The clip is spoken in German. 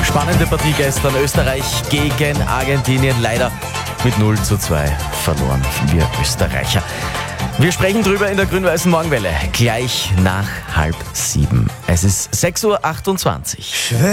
Spannende Partie gestern. Österreich gegen Argentinien. Leider mit 0:2 verloren wir Österreicher. Wir sprechen drüber in der grün-weißen Morgenwelle. Gleich nach 6:30. Es ist 6:28 Uhr.